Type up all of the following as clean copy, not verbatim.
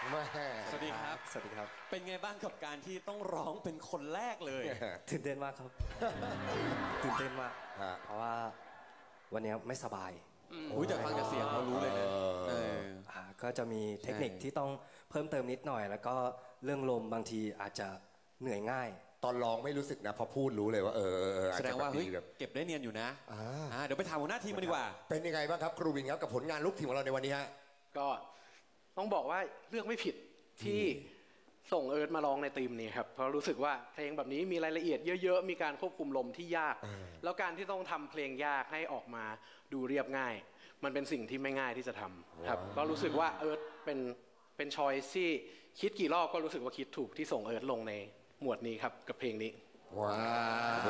สวัสดีครับสวัสดีครับเป็นไงบ้างกับการที่ต้องร้องเป็นคนแรกเลยตื่นเต้นมากครับตื่นเต้นมากเพราะว่าวันนี้ไม่สบายแต่ฟังจากเสียงเรารู้เลยนะก็จะมีเทคนิคที่ต้องเพิ่มเติมนิดหน่อยแล้วก็เรื่องลมบางทีอาจจะเหนื่อยง่ายตอนร้องไม่รู้สึกนะพอพูดรู้เลยว่าแสดงว่าเฮ้ยเก็บได้เนียนอยู่นะเดี๋ยวไปถามหัวหน้าทีมกันดีกว่าเป็นยังไงบ้างครับครูวินครับกับผลงานลูกทีมของเราในวันนี้ฮะก็ต้องบอกว่าเลือกไม่ผิดที่ส่งเอิร์ธมาร้องในทีมนี้ครับเพราะรู้สึกว่าเพลงแบบนี้มีรายละเอียดเยอะๆมีการควบคุมลมที่ยากแล้วการที่ต้องทำเพลงยากให้ออกมาดูเรียบง่ายมันเป็นสิ่งที่ไม่ง่ายที่จะทำครับก็รู้สึกว่าเอิร์ธเป็นชอยที่คิดกี่รอบก็รู้สึกว่าคิดถูกที่ส่งเอิร์ธลงในหมวดนี้ครับกับเพลงนี้ว้าว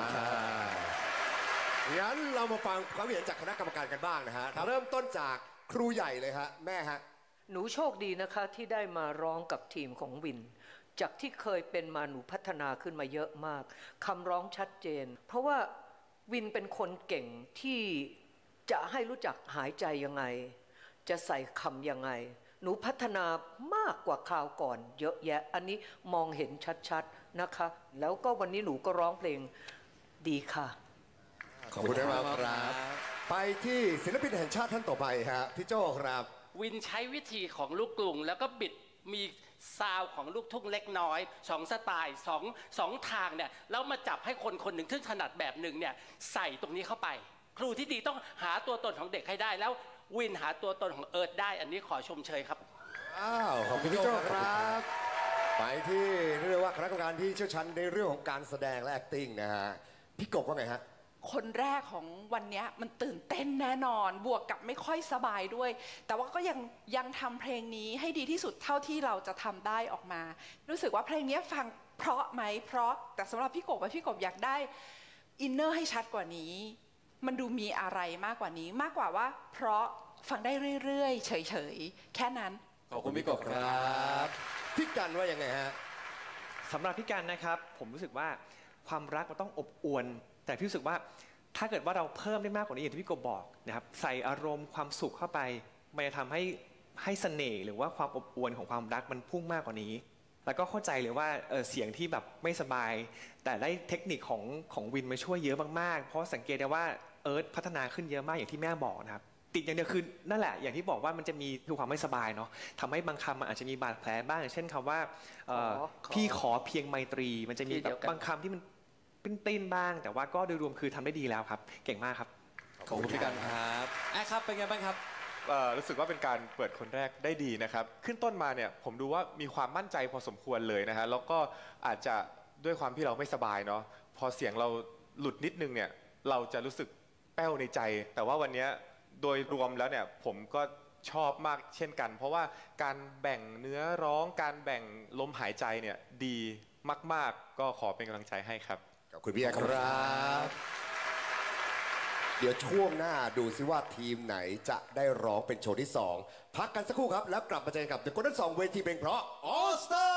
งั้นเรามาฟังความเห็นจากคณะกรรมการกันบ้างนะฮะเริ่มต้นจากครูใหญ่เลยฮะแม่ฮะหนูโชคดีนะคะที่ได้มาร้องกับทีมของวินจากที่เคยเป็นมาหนูพัฒนาขึ้นมาเยอะมากคำร้องชัดเจนเพราะว่าวินเป็นคนเก่งที่จะให้รู้จักหายใจยังไงจะใส่คำยังไงหนูพัฒนามากกว่าคราวก่อนเยอะแยะอันนี้มองเห็นชัดๆนะคะแล้วก็วันนี้หนูก็ร้องเพลงดีค่ะขอบคุณมากครับไปที่ศิลปินแห่งชาติท่านต่อไปฮะพี่โจ้ครับวินใช้วิธีของลูกกรุงแล้วก็บิดมีซาวของลูกทุ่งเล็กน้อย2 สไตล์2ทางเนี่ยแล้วมาจับให้คนคนหนึ่งที่ถนัดแบบหนึ่งเนี่ยใส่ตรงนี้เข้าไปครูที่ดีต้องหาตัวตนของเด็กให้ได้แล้ววินหาตัวตนของเอิร์ธได้อันนี้ขอชมเชยครับขอบคุณพี่โจ้ครับไปที่เรียกว่าคณะกรรมการที่เชี่ยวชาญในเรื่องของการแสดงและ acting นะฮะพี่กบว่าไงฮะคนแรกของวันนี้มันตื่นเต้นแน่นอนบวกกับไม่ค่อยสบายด้วยแต่ว่าก็ยังทำเพลงนี้ให้ดีที่สุดเท่าที่เราจะทำได้ออกมารู้สึกว่าเพลงนี้ฟังเพราะไหมเพราะแต่สำหรับพี่กบพี่กบอยากได้อินเนอร์ให้ชัดกว่านี้มันดูมีอะไรมากกว่านี้มากกว่าว่าเพราะฟังได้เรื่อยๆเฉยๆแค่นั้นขอบคุณพี่กบครับพี่กันว่ายังไงฮะสำหรับพี่กันนะครับผมรู้สึกว่าความรักมันต้องอบอวลแต่พี่รู้สึกว่าถ้าเกิดว่าเราเพิ่มได้มากกว่านี้อย่างที่พี่กบบอกนะครับใส่อารมณ์ความสุขเข้าไปมันจะทำให้เสน่ห์หรือว่าความอบอวลของความรักมันพุ่งมากกว่านี้แล้วก็เข้าใจเลยว่าเสียงที่แบบไม่สบายแต่ได้เทคนิคของวินมาช่วยเยอะมากๆเพราะสังเกตได้ว่าเอิร์ธพัฒนาขึ้นเยอะมากอย่างที่แม่บอกนะครับติดอย่างเดียวคือนั่นแหละอย่างที่บอกว่ามันจะมีคือความไม่สบายเนาะทำให้บางคำมันอาจจะมีบาดแผลบ้างอย่างเช่นคำว่าพี่ขอเพียงไมตรีมันจะมีแบบบางคำที่มันปิ้นบ้างแต่ว่าก็โดยรวมคือทำได้ดีแล้วครับเก่งมากครับขอบคุณพี่กันครับครับเป็นไงบ้างครับรู้สึกว่าเป็นการเปิดคนแรกได้ดีนะครับขึ้นต้นมาเนี่ยผมดูว่ามีความมั่นใจพอสมควรเลยนะฮะแล้วก็อาจจะด้วยความที่เราไม่สบายเนาะพอเสียงเราหลุดนิดนึงเนี่ยเราจะรู้สึกแป้วในใจแต่ว่าวันนี้โดยรวมแล้วเนี่ยผมก็ชอบมากเช่นกันเพราะว่าการแบ่งเนื้อร้องการแบ่งลมหายใจเนี่ยดีมากๆก็ขอเป็นกำลังใจให้ครับขอบคุณพี่ครับเดี๋ยวช่วงหน้าดูซิว่าทีมไหนจะได้ร้องเป็นโชว์ที่2พักกันสักครู่ครับแล้วกลับมาเจอกับ The Golden Song เวทีเพลงเพราะ All Star